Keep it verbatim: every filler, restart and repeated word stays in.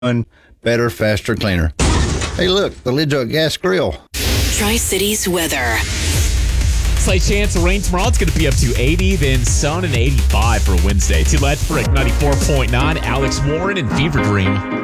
better, faster, cleaner. Hey, look, the lid's on a gas grill. Tri-Cities weather. Slight chance of rain tomorrow. It's going to be up to eighty, then sun and eighty-five for Wednesday. To Let's Brick ninety-four point nine, Alex Warren and Fever Dream.